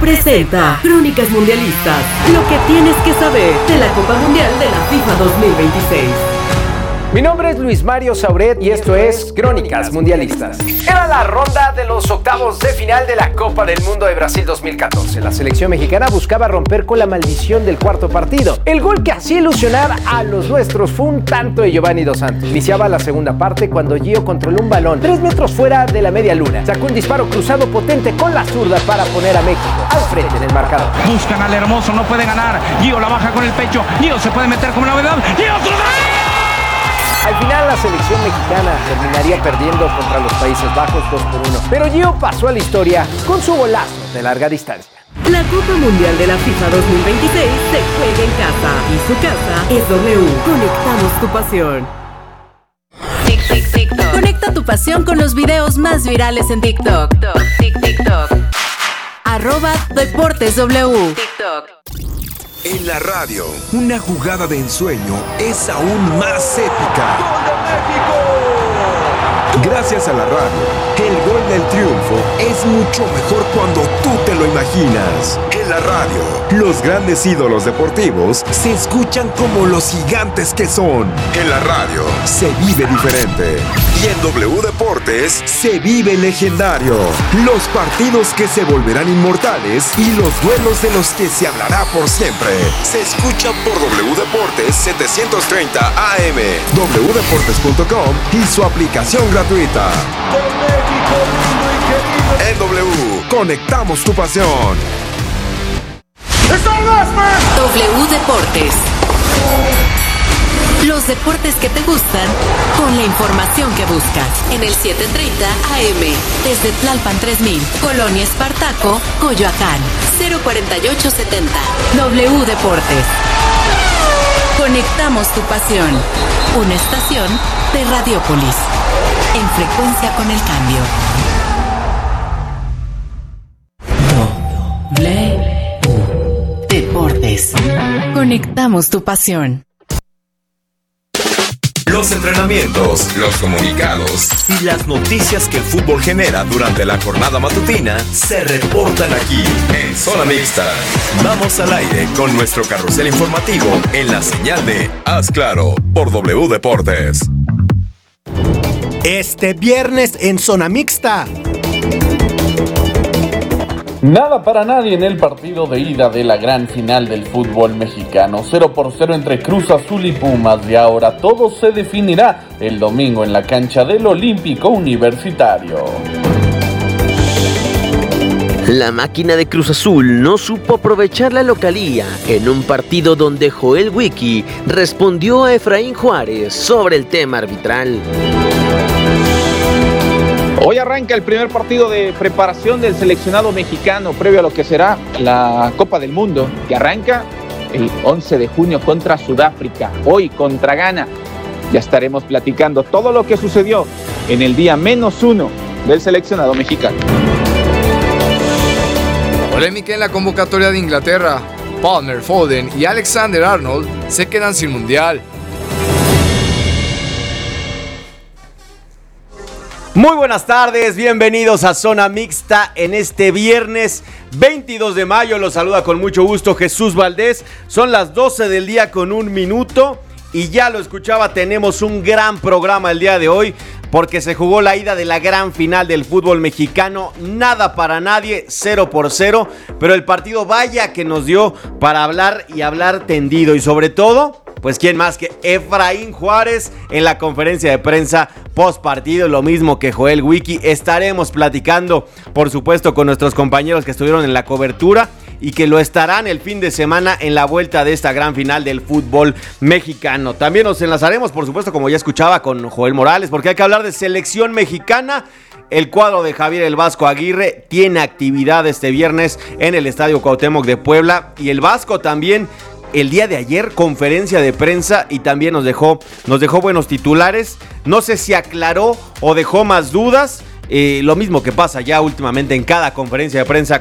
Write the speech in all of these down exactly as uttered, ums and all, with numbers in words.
presenta Crónicas Mundialistas, lo que tienes que saber de la Copa Mundial de la FIFA dos mil veintiséis. Mi nombre es Luis Mario Sauret y esto es Crónicas Mundialistas. Era la ronda de los octavos de final de la Copa del Mundo de Brasil dos mil catorce. La selección mexicana buscaba romper con la maldición del cuarto partido. El gol que hacía ilusionar a los nuestros fue un tanto de Giovanni Dos Santos. Iniciaba la segunda parte cuando Gio controló un balón tres metros fuera de la media luna. Sacó un disparo cruzado potente con la zurda para poner a México al frente en el marcador. Buscan al hermoso, no puede ganar. Gio la baja con el pecho. Gio se puede meter como novedad. Gio otro gol. Al final la selección mexicana terminaría perdiendo contra los Países Bajos dos por uno. Pero Gio pasó a la historia con su golazo de larga distancia. La Copa Mundial de la FIFA dos mil veintiséis se juega en casa y su casa es W. Conectamos tu pasión. Tic, tic, TikTok. Conecta tu pasión con los videos más virales en TikTok. Tic, TikTok. Arroba Deportes W. TikTok. En la radio, una jugada de ensueño es aún más épica. ¡Gol de México! Gracias a la radio, el gol del triunfo es mucho mejor cuando tú te lo imaginas. En la radio, los grandes ídolos deportivos se escuchan como los gigantes que son. En la radio, se vive diferente. Y en W Deportes, se vive legendario. Los partidos que se volverán inmortales y los duelos de los que se hablará por siempre. Se escuchan por W Deportes setecientos treinta A M, w deportes punto com y su aplicación gratuita. Con México lindo y querido. En W, conectamos tu pasión. W Deportes. Los deportes que te gustan con la información que buscas. En el setecientos treinta A M, desde Tlalpan tres mil, Colonia Espartaco, Coyoacán, cero cuarenta y ocho setenta. W Deportes. Conectamos tu pasión. Una estación de Radiopolis. En frecuencia con el cambio. W Deportes. Conectamos tu pasión. Los entrenamientos, los comunicados y las noticias que el fútbol genera durante la jornada matutina se reportan aquí en Zona Mixta. Vamos al aire con nuestro carrusel informativo en la señal de Haz Claro por W Deportes. Este viernes en Zona Mixta. Nada para nadie en el partido de ida de la gran final del fútbol mexicano. cero por cero entre Cruz Azul y Pumas. Y ahora todo se definirá el domingo en la cancha del Olímpico Universitario. La máquina de Cruz Azul no supo aprovechar la localía en un partido donde Joel Wiki respondió a Efraín Juárez sobre el tema arbitral. Hoy arranca el primer partido de preparación del seleccionado mexicano previo a lo que será la Copa del Mundo, que arranca el once de junio contra Sudáfrica, hoy contra Ghana. Ya estaremos platicando todo lo que sucedió en el día menos uno del seleccionado mexicano. Polémica en la convocatoria de Inglaterra. Palmer, Foden y Alexander Arnold se quedan sin mundial. Muy buenas tardes, bienvenidos a Zona Mixta en este viernes veintidós de mayo. Los saluda con mucho gusto Jesús Valdés. Son las doce del día con un minuto y ya lo escuchaba, tenemos un gran programa el día de hoy porque se jugó la ida de la gran final del fútbol mexicano. Nada para nadie, cero por cero, pero el partido vaya que nos dio para hablar y hablar tendido y sobre todo... Pues quién más que Efraín Juárez en la conferencia de prensa post partido, lo mismo que Joel Wiki. Estaremos platicando, por supuesto, con nuestros compañeros que estuvieron en la cobertura y que lo estarán el fin de semana en la vuelta de esta gran final del fútbol mexicano. También nos enlazaremos, por supuesto, como ya escuchaba, con Joel Morales, porque hay que hablar de selección mexicana. El cuadro de Javier El Vasco Aguirre tiene actividad este viernes en el Estadio Cuauhtémoc de Puebla y el Vasco también. El día de ayer, conferencia de prensa y también nos dejó, nos dejó buenos titulares. No sé si aclaró o dejó más dudas. Eh, lo mismo que pasa ya últimamente en cada conferencia de prensa con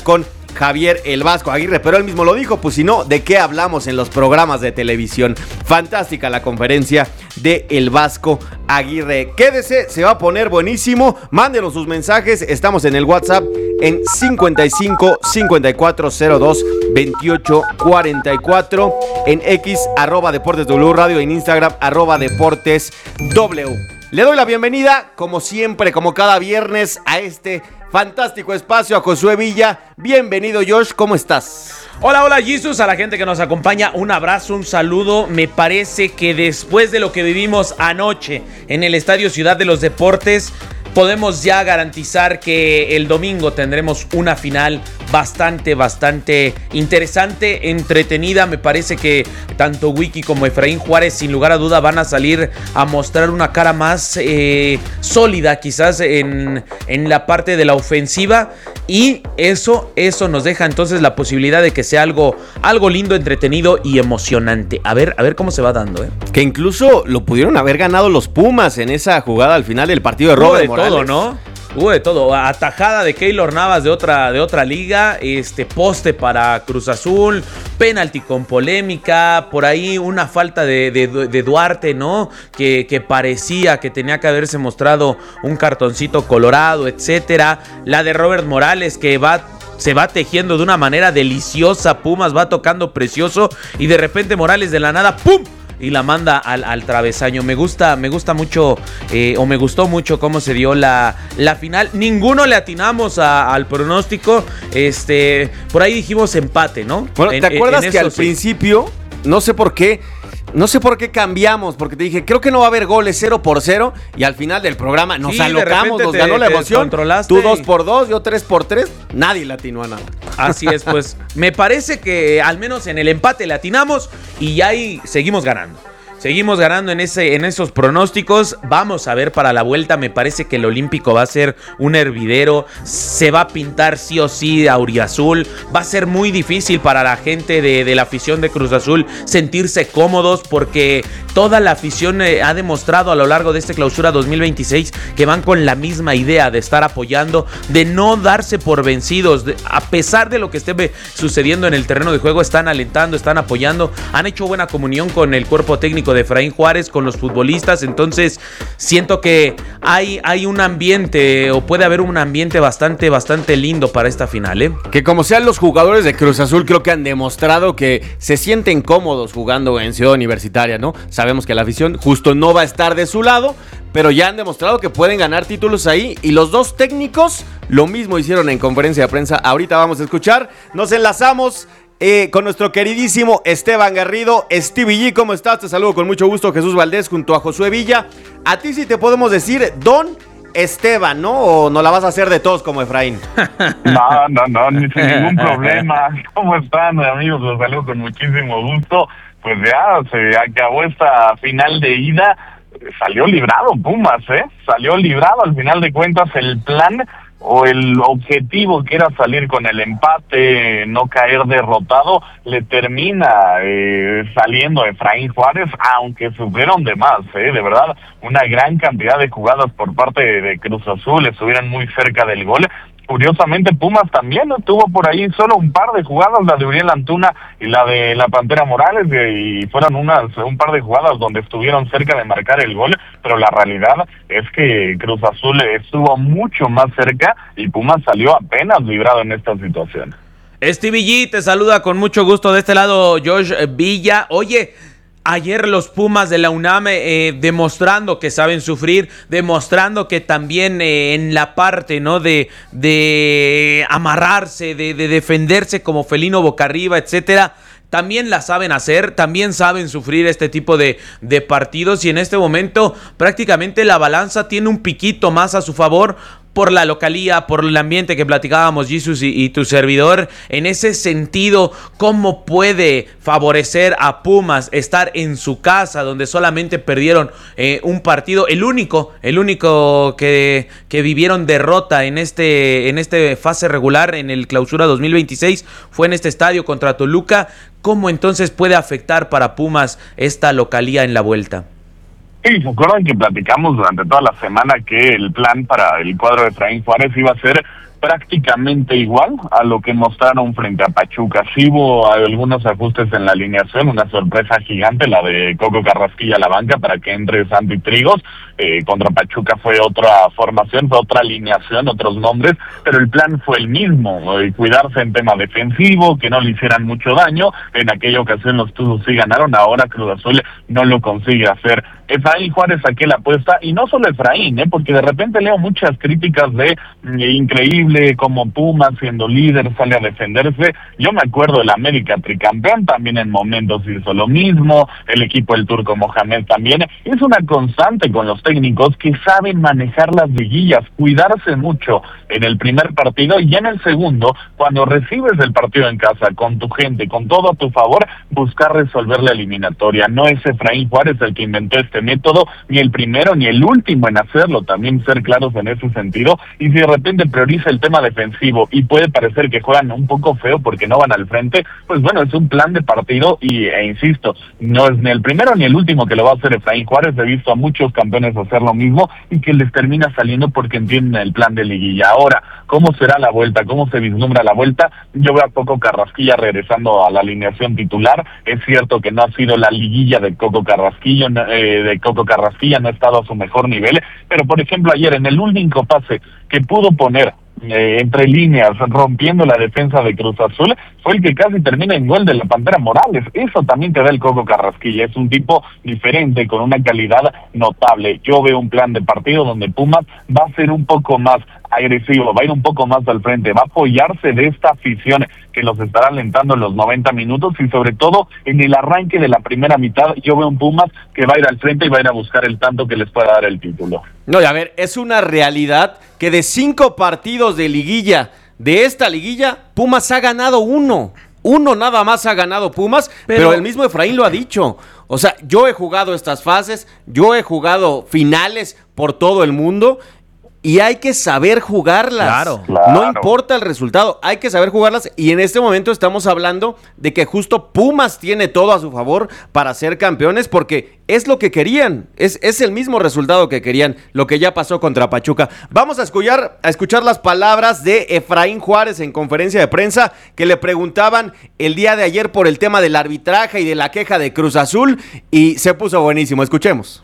Javier El Vasco Aguirre, pero él mismo lo dijo, pues si no, ¿de qué hablamos en los programas de televisión? Fantástica la conferencia de El Vasco Aguirre. Quédese, se va a poner buenísimo. Mándenos sus mensajes, estamos en el WhatsApp en cincuenta y cinco, cincuenta y cuatro, cero dos, veintiocho, cuarenta y cuatro, en X, arroba Deportes W Radio, en Instagram, arroba Deportes W. Le doy la bienvenida, como siempre, como cada viernes, a este fantástico espacio, a Josué Villa. Bienvenido, Josh, ¿cómo estás? Hola, hola, Jesus, a la gente que nos acompaña, un abrazo, un saludo. Me parece que después de lo que vivimos anoche en el Estadio Ciudad de los Deportes, podemos ya garantizar que el domingo tendremos una final bastante, bastante interesante, entretenida. Me parece que tanto Wiki como Efraín Juárez, sin lugar a duda, van a salir a mostrar una cara más eh, sólida, quizás en, en la parte de la ofensiva. Y eso, eso nos deja entonces la posibilidad de que sea algo, algo lindo, entretenido y emocionante. A ver, a ver cómo se va dando, ¿eh? Que incluso lo pudieron haber ganado los Pumas en esa jugada al final del partido de Robert Morales. Todo, ¿no? Hubo de todo, atajada de Keylor Navas de otra, de otra liga, este poste para Cruz Azul, penalti con polémica, por ahí una falta de, de, de Duarte, ¿no? Que, que parecía que tenía que haberse mostrado un cartoncito colorado, etcétera. La de Robert Morales que va... se va tejiendo de una manera deliciosa, Pumas va tocando precioso y de repente Morales de la nada, ¡pum!, y la manda al, al travesaño. Me gusta, me gusta mucho, eh, o me gustó mucho cómo se dio la, la final. Ninguno le atinamos a, al pronóstico. Este, por ahí dijimos empate, ¿no? Bueno, ¿te en, acuerdas en que al sí. principio, no sé por qué, no sé por qué cambiamos? Porque te dije, creo que no va a haber goles cero por cero. Y al final del programa nos sí, alocamos, nos te, ganó la emoción. Tú dos por dos, yo tres por tres. Nadie le atinó a nada. Así es, pues me parece que al menos en el empate le atinamos y ahí seguimos ganando. Seguimos ganando en, ese, en esos pronósticos. Vamos a ver para la vuelta. Me parece que el Olímpico va a ser un hervidero. Se va a pintar sí o sí auriazul. Va a ser muy difícil para la gente de, de la afición de Cruz Azul sentirse cómodos, porque toda la afición eh, ha demostrado a lo largo de este clausura dos mil veintiséis que van con la misma idea de estar apoyando, de no darse por vencidos. De, a pesar de lo que esté sucediendo en el terreno de juego, están alentando, están apoyando. Han hecho buena comunión con el cuerpo técnico de Efraín Juárez, con los futbolistas. Entonces siento que hay, hay un ambiente, o puede haber un ambiente bastante, bastante lindo para esta final, ¿eh? Que como sean los jugadores de Cruz Azul, creo que han demostrado que se sienten cómodos jugando en Ciudad Universitaria, ¿no? Sabemos que la afición justo no va a estar de su lado, pero ya han demostrado que pueden ganar títulos ahí. Y los dos técnicos lo mismo hicieron en conferencia de prensa. Ahorita vamos a escuchar, nos enlazamos Eh, con nuestro queridísimo Esteban Garrido. Stevie G, ¿cómo estás? Te saludo con mucho gusto, Jesús Valdés, junto a Josué Villa. A ti sí te podemos decir Don Esteban, ¿no? ¿O no la vas a hacer de todos como Efraín? No, no, no, ni sin ningún problema. ¿Cómo están, amigos? Los saludo con muchísimo gusto. Pues ya se acabó esta final de ida. Salió librado Pumas, ¿eh? Salió librado, al final de cuentas, el plan o el objetivo que era salir con el empate, no caer derrotado, le termina eh, saliendo Efraín Juárez, aunque sufrieron de más, eh, de verdad, una gran cantidad de jugadas por parte de, de Cruz Azul, estuvieron muy cerca del gol. Curiosamente, Pumas también ¿no? tuvo por ahí solo un par de jugadas, la de Uriel Antuna y la de la Pantera Morales, y fueron unas un par de jugadas donde estuvieron cerca de marcar el gol, pero la realidad es que Cruz Azul estuvo mucho más cerca y Pumas salió apenas librado en esta situación. Stevie G te saluda con mucho gusto de este lado, Josh Villa. Oye, ayer los Pumas de la UNAM eh, demostrando que saben sufrir, demostrando que también eh, en la parte, ¿no? de, de amarrarse, de, de defenderse como felino boca arriba, etcétera, también la saben hacer, también saben sufrir este tipo de, de partidos, y en este momento prácticamente la balanza tiene un piquito más a su favor por la localía, por el ambiente que platicábamos, Jesus y, y tu servidor. En ese sentido, ¿cómo puede favorecer a Pumas estar en su casa, donde solamente perdieron eh, un partido, el único, el único que, que vivieron derrota en este, en este fase regular, en el clausura dos mil veintiséis, fue en este estadio contra Toluca? ¿Cómo entonces puede afectar para Pumas esta localía en la vuelta? Sí, ¿se acuerdan que platicamos durante toda la semana que el plan para el cuadro de Efraín Juárez iba a ser prácticamente igual a lo que mostraron frente a Pachuca. Sí hubo algunos ajustes en la alineación, una sorpresa gigante, la de Coco Carrasquilla a la banca para que entre Santi Trigos. Eh, contra Pachuca fue otra formación, fue otra alineación, otros nombres, pero el plan fue el mismo, eh, cuidarse en tema defensivo, que no le hicieran mucho daño. En aquella ocasión los Tuzos sí ganaron, ahora Cruz Azul no lo consigue hacer. Efraín Juárez saqué la apuesta, y no solo Efraín, eh, porque de repente leo muchas críticas de eh, increíble como Pumas siendo líder sale a defenderse. Yo me acuerdo del América tricampeón, también en momentos hizo lo mismo, el equipo del Turco Mohamed también. Es una constante con los técnicos que saben manejar las liguillas, cuidarse mucho en el primer partido, y en el segundo, cuando recibes el partido en casa, con tu gente, con todo a tu favor, buscar resolver la eliminatoria. No es Efraín Juárez el que inventó este método, ni el primero ni el último en hacerlo, también ser claros en ese sentido. Y si de repente prioriza el tema defensivo y puede parecer que juegan un poco feo porque no van al frente, pues bueno, es un plan de partido, y e insisto, no es ni el primero ni el último que lo va a hacer Efraín Juárez. He visto a muchos campeones hacer lo mismo y que les termina saliendo porque entienden el plan de liguilla. Ahora, ¿cómo será la vuelta? ¿Cómo se vislumbra la vuelta? Yo veo a Coco Carrasquilla regresando a la alineación titular. Es cierto que no ha sido la liguilla de Coco Carrasquilla, eh, de Coco Carrasquilla no ha estado a su mejor nivel, pero por ejemplo ayer en el único pase que pudo poner Eh, entre líneas, rompiendo la defensa de Cruz Azul, fue el que casi termina en gol de la Pantera Morales. Eso también te da el Coco Carrasquilla, es un tipo diferente, con una calidad notable. Yo veo un plan de partido donde Pumas va a ser un poco más agresivo, va a ir un poco más al frente, va a apoyarse de esta afición que los estará alentando en los noventa minutos, y sobre todo en el arranque de la primera mitad yo veo un Pumas que va a ir al frente y va a ir a buscar el tanto que les pueda dar el título. No, y a ver, es una realidad que de cinco partidos de liguilla, de esta liguilla, Pumas ha ganado uno. Uno nada más ha ganado Pumas, pero, pero el mismo Efraín lo ha dicho. O sea, yo he jugado estas fases, yo he jugado finales por todo el mundo, y hay que saber jugarlas. Claro, claro. No importa el resultado, hay que saber jugarlas. Y en este momento estamos hablando de que justo Pumas tiene todo a su favor para ser campeones, porque es lo que querían. Es, es el mismo resultado que querían, lo que ya pasó contra Pachuca. Vamos a escuchar, a escuchar las palabras de Efraín Juárez en conferencia de prensa, que le preguntaban el día de ayer por el tema del arbitraje y de la queja de Cruz Azul, y se puso buenísimo. Escuchemos.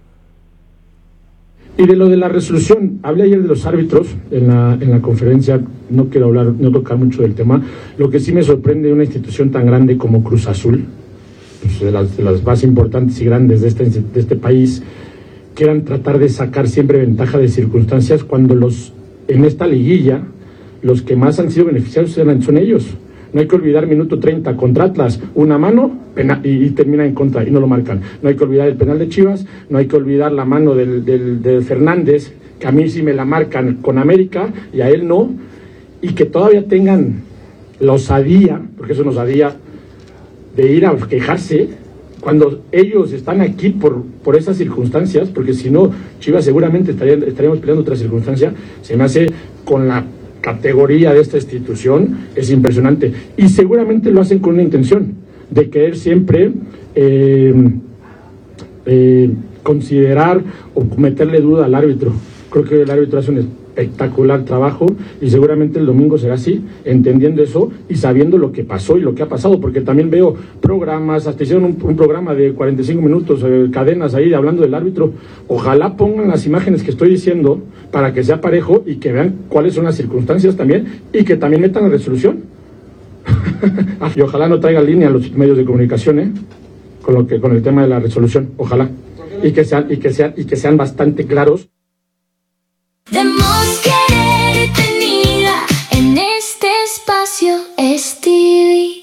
Y de lo de la resolución, hablé ayer de los árbitros en la, en la conferencia, no quiero hablar, no tocar mucho del tema. Lo que sí me sorprende de una institución tan grande como Cruz Azul, pues de, las, de las más importantes y grandes de este, de este país, quieran tratar de sacar siempre ventaja de circunstancias, cuando los en esta liguilla, los que más han sido beneficiados son ellos. No hay que olvidar minuto treinta contra Atlas, una mano pena, y, y termina en contra y no lo marcan. No hay que olvidar el penal de Chivas, no hay que olvidar la mano del, del, del Fernández, que a mí sí me la marcan con América y a él no, y que todavía tengan la osadía, porque eso nos osadía, de ir a quejarse cuando ellos están aquí por, por esas circunstancias, porque si no, Chivas seguramente estaría, estaríamos peleando otra circunstancia. Se me hace, con la categoría de esta institución, es impresionante, y seguramente lo hacen con una intención de querer siempre eh, eh, considerar o meterle duda al árbitro. Creo que el árbitro hace un espectacular trabajo, y seguramente el domingo será así, entendiendo eso y sabiendo lo que pasó y lo que ha pasado, porque también veo programas, hasta hicieron un, un programa de cuarenta y cinco minutos, eh, cadenas ahí hablando del árbitro. Ojalá pongan las imágenes que estoy diciendo para que sea parejo y que vean cuáles son las circunstancias también, y que también metan la resolución. Y ojalá no traigan línea a los medios de comunicación, ¿eh? con lo que con el tema de la resolución, ojalá, y que sean y que sean y que sean bastante claros. Debemos querer detenida en este espacio Stevie.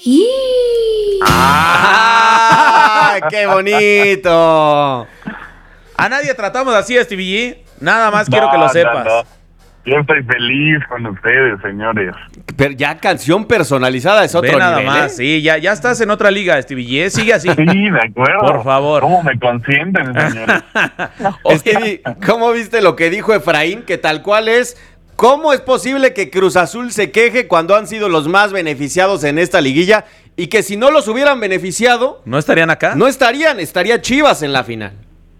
¡Ah! ¡Qué bonito! A nadie tratamos así, Stevie. Nada más quiero no, que lo sepas. No, no. Yo estoy feliz con ustedes, señores. Pero ya canción personalizada es otro Ve nada nivel, más, ¿eh? sí, ya, ya estás en otra liga, Stevie. Sigue así. Sí, de acuerdo. Por favor. ¿Cómo me consienten, señores? Stevie, ¿cómo viste lo que dijo Efraín? Que tal cual es, ¿cómo es posible que Cruz Azul se queje cuando han sido los más beneficiados en esta liguilla? Y que si no los hubieran beneficiado... ¿No estarían acá? No estarían, estaría Chivas en la final.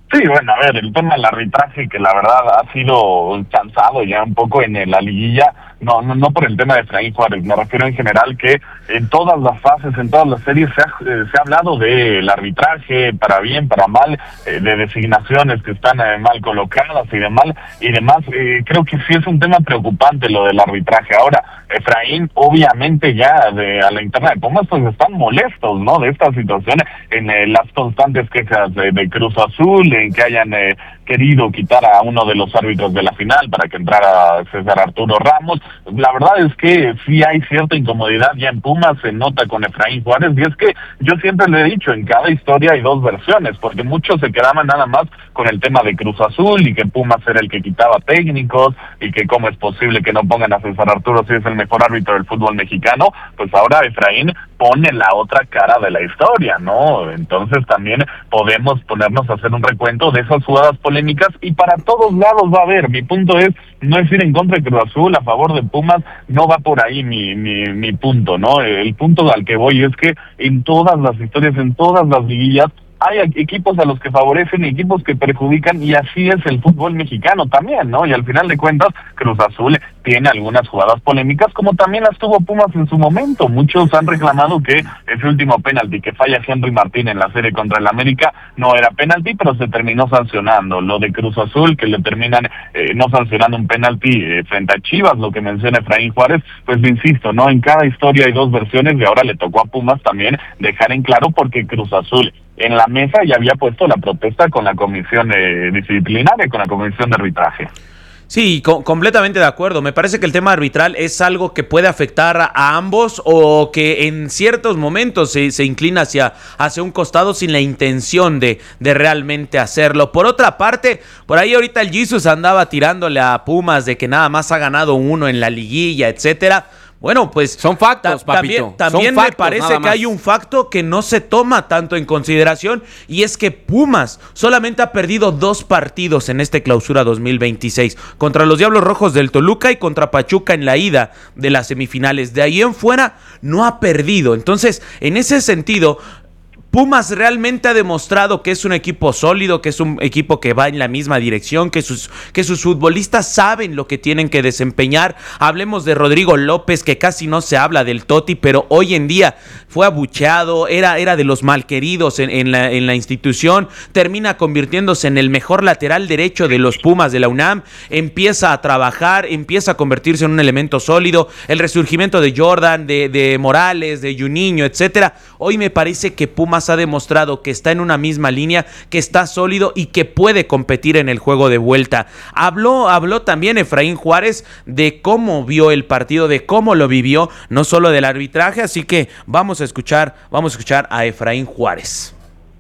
Sí, bueno, a ver, el tema del arbitraje que la verdad ha sido cansado ya un poco en la liguilla, no no no por el tema de Efraín Juárez, me refiero en general que en todas las fases, en todas las series se ha, eh, se ha hablado del arbitraje, para bien, para mal, eh, de designaciones que están eh, mal colocadas y demás, y demás, eh, creo que sí es un tema preocupante lo del arbitraje. Ahora, Efraín, obviamente ya de a la interna de Pumas pues están molestos, ¿no? De esta situación, en eh, las constantes quejas de, de Cruz Azul, en que hayan eh, querido quitar a uno de los árbitros de la final para que entrara César Arturo Ramos. La verdad es que sí hay cierta incomodidad ya en Pumas, se nota con Efraín Juárez, y es que yo siempre le he dicho, en cada historia hay dos versiones, porque muchos se quedaban nada más con el tema de Cruz Azul y que Pumas era el que quitaba técnicos y que cómo es posible que no pongan a César Arturo si es el mejor árbitro del fútbol mexicano. Pues ahora Efraín pone la otra cara de la historia, ¿no? Entonces también podemos ponernos a hacer un recuento de esas jugadas polémicas, y para todos lados va a haber. Mi punto es, no es ir en contra de Cruz Azul, a favor de Pumas, no va por ahí mi, mi, mi punto, ¿no? El punto al que voy es que en todas las historias, en todas las liguillas, hay equipos a los que favorecen y equipos que perjudican, y así es el fútbol mexicano también, ¿no? Y al final de cuentas, Cruz Azul tiene algunas jugadas polémicas, como también las tuvo Pumas en su momento. Muchos han reclamado que ese último penalti que falla Henry Martín en la serie contra el América no era penalti, pero se terminó sancionando. Lo de Cruz Azul, que le terminan eh, no sancionando un penalti eh, frente a Chivas, lo que menciona Efraín Juárez, pues insisto, ¿no? En cada historia hay dos versiones, y ahora le tocó a Pumas también dejar en claro, porque Cruz Azul en la mesa ya había puesto la protesta con la comisión eh, disciplinaria, con la comisión de arbitraje. Sí, co- completamente de acuerdo. Me parece que el tema arbitral es algo que puede afectar a, a ambos, o que en ciertos momentos se, se inclina hacia, hacia un costado sin la intención de, de realmente hacerlo. Por otra parte, por ahí ahorita el Jesus andaba tirándole a Pumas de que nada más ha ganado uno en la liguilla, etcétera. Bueno, pues son factos, ta- papito. También, también son me factos, parece que hay un facto que no se toma tanto en consideración, y es que Pumas solamente ha perdido dos partidos en este clausura dos mil veintiséis, contra los Diablos Rojos del Toluca y contra Pachuca en la ida de las semifinales. De ahí en fuera no ha perdido. Entonces, en ese sentido, Pumas realmente ha demostrado que es un equipo sólido, que es un equipo que va en la misma dirección, que sus, que sus futbolistas saben lo que tienen que desempeñar. Hablemos de Rodrigo López, que casi no se habla del Toti, pero hoy en día fue abucheado, era, era de los malqueridos en, en, la, en la institución, termina convirtiéndose en el mejor lateral derecho de los Pumas de la UNAM, empieza a trabajar, empieza a convertirse en un elemento sólido. El resurgimiento de Jordan, de, de Morales, de Juninho, etcétera. Hoy me parece que Pumas ha demostrado que está en una misma línea, que está sólido y que puede competir en el juego de vuelta. Habló, habló también Efraín Juárez de cómo vio el partido, de cómo lo vivió, no solo del arbitraje, así que vamos a escuchar, vamos a escuchar a Efraín Juárez.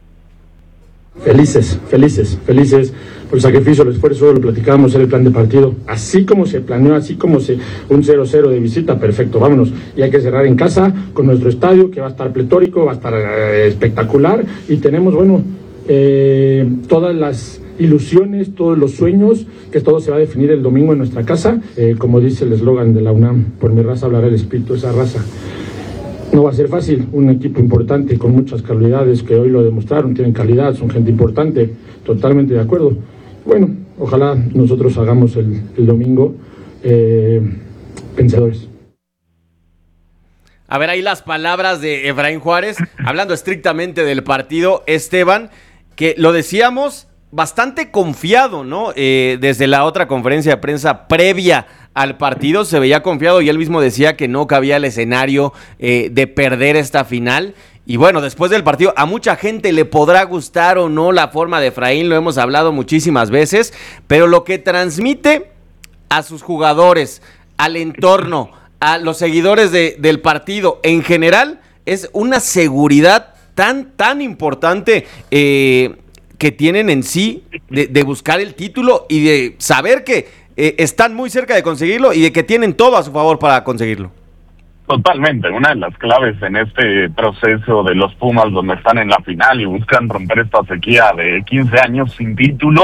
Felices, felices, felices por el sacrificio, el esfuerzo, lo platicábamos en el plan de partido, así como se planeó, así como se un cero cero de visita, perfecto, vámonos, y hay que cerrar en casa con nuestro estadio, que va a estar pletórico, va a estar eh, espectacular, y tenemos, bueno, eh, todas las ilusiones, todos los sueños, que todo se va a definir el domingo en nuestra casa, eh, como dice el eslogan de la UNAM, por mi raza hablará el espíritu de esa raza. No va a ser fácil, un equipo importante con muchas calidades que hoy lo demostraron, tienen calidad, son gente importante, totalmente de acuerdo. Bueno, ojalá nosotros hagamos el, el domingo eh, vencedores. A ver, ahí las palabras de Efraín Juárez, hablando estrictamente del partido, Esteban, que lo decíamos bastante confiado, ¿no? Eh, desde la otra conferencia de prensa previa al partido se veía confiado, y él mismo decía que no cabía el escenario eh, de perder esta final. Y bueno, después del partido, a mucha gente le podrá gustar o no la forma de Efraín, lo hemos hablado muchísimas veces, pero lo que transmite a sus jugadores, al entorno, a los seguidores de, del partido en general, es una seguridad tan, tan importante eh, que tienen en sí de, de buscar el título y de saber que eh, están muy cerca de conseguirlo y de que tienen todo a su favor para conseguirlo. Totalmente, una de las claves en este proceso de los Pumas, donde están en la final y buscan romper esta sequía de quince años sin título,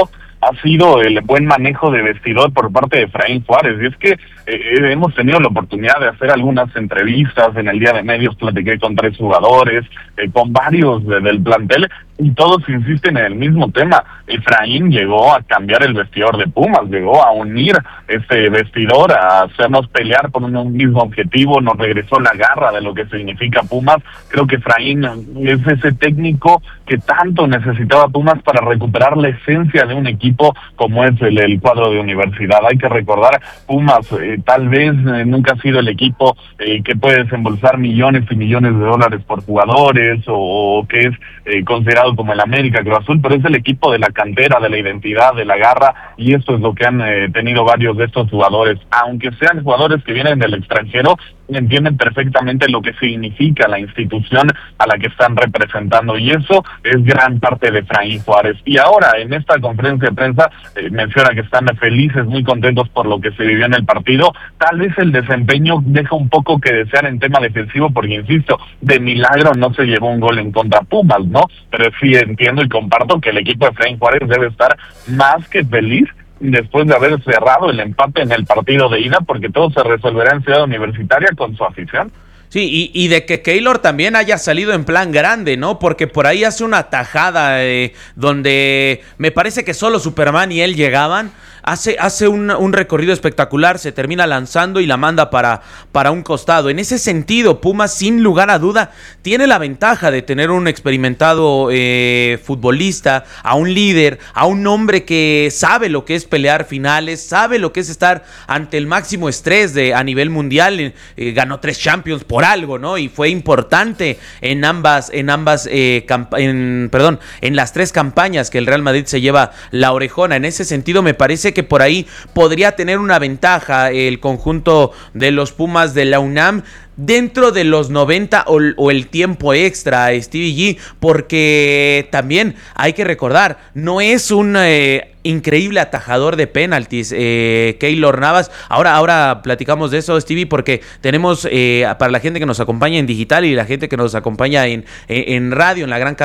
ha sido el buen manejo de vestidor por parte de Efraín Juárez. Y es que eh, hemos tenido la oportunidad de hacer algunas entrevistas en el día de medios, platiqué con tres jugadores, eh, con varios de, del plantel, y todos insisten en el mismo tema. Efraín llegó a cambiar el vestidor de Pumas, llegó a unir este vestidor, a hacernos pelear por un, un mismo objetivo, nos regresó la garra de lo que significa Pumas. Creo que Efraín es ese técnico que tanto necesitaba Pumas para recuperar la esencia de un equipo como es el, el cuadro de Universidad. Hay que recordar, Pumas eh, tal vez eh, nunca ha sido el equipo eh, que puede desembolsar millones y millones de dólares por jugadores, o, o que es eh, considerado como el América, Cruz Azul, pero es el equipo de la cantera, de la identidad, de la garra, y esto es lo que han eh, tenido varios de estos jugadores. Aunque sean jugadores que vienen del extranjero, entienden perfectamente lo que significa la institución a la que están representando, y eso es gran parte de Efraín Juárez. Y ahora, en esta conferencia de prensa, eh, menciona que están felices, muy contentos por lo que se vivió en el partido. Tal vez el desempeño deja un poco que desear en tema defensivo, porque, insisto, de milagro no se llevó un gol en contra Pumas, ¿no? Pero sí entiendo y comparto que el equipo de Efraín Juárez debe estar más que feliz después de haber cerrado el empate en el partido de ida, porque todo se resolverá en Ciudad Universitaria con su afición. Sí, y, y de que Keylor también haya salido en plan grande, ¿no? Porque por ahí hace una tajada eh, donde me parece que solo Superman y él llegaban. Hace, hace un, un recorrido espectacular, se termina lanzando y la manda para, para un costado. En ese sentido, Pumas, sin lugar a duda, tiene la ventaja de tener un experimentado eh, futbolista, a un líder, a un hombre que sabe lo que es pelear finales, sabe lo que es estar ante el máximo estrés de, a nivel mundial. Eh, ganó tres Champions por algo, ¿no? Y fue importante en ambas, en ambas, eh, en, perdón, en las tres campañas que el Real Madrid se lleva la orejona. En ese sentido, me parece que por ahí podría tener una ventaja el conjunto de los Pumas de la UNAM dentro de los noventa o, o el tiempo extra, Stevie G, porque también hay que recordar, no es un eh, increíble atajador de penaltis, eh, Keylor Navas. Ahora, ahora platicamos de eso, Stevie, porque tenemos eh, para la gente que nos acompaña en digital y la gente que nos acompaña en, en, en radio, en la gran cadena